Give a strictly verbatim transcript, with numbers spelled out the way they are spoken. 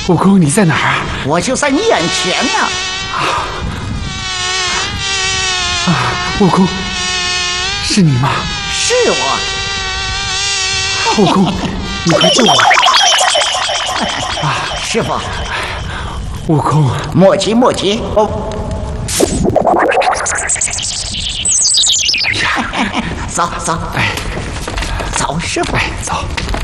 悟空，你在哪儿啊？ 我就在你眼前呢。 啊，悟空，是你吗？ 是我。 悟空，你快救我！ 啊，师傅。 悟空， 莫急莫急，哦。走走， 哎， 走，师傅， 哎，走。